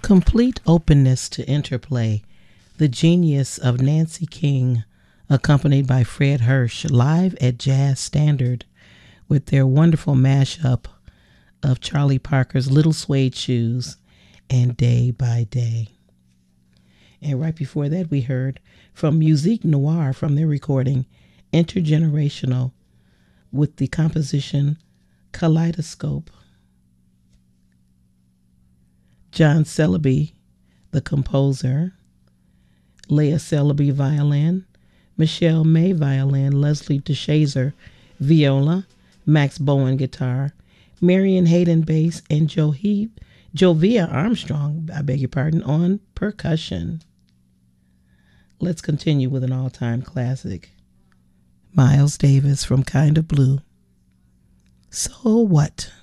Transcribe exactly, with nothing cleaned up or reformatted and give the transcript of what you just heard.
complete openness to interplay, the genius of Nancy King, accompanied by Fred Hirsch, live at Jazz Standard with their wonderful mashup of Charlie Parker's Little Suede Shoes and Day by Day. And right before that, we heard from Musique Noire from their recording Intergenerational with the composition Kaleidoscope. John Celebi, the composer, Leah Celebi, violin, Michelle May, violin, Leslie DeShazer, viola, Max Bowen, guitar, Marion Hayden, bass, and Johi, Jovia Armstrong, I beg your pardon, on percussion. Let's continue with an all-time classic. Miles Davis from Kind of Blue. So What?